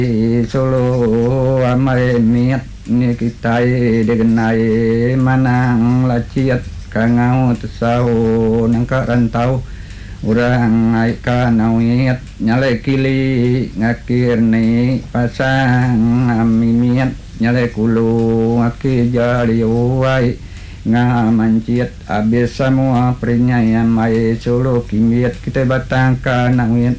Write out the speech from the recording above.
solo amare miat ni kitai degenai manang laciat kangau tesau nang karantau urang ai kanauiat nyale kili ngakir ni pasang amimiat nyale kulu ngaki jari uai ngamanciat abis semua perinyai mai solo kimiat kita batang kanauiat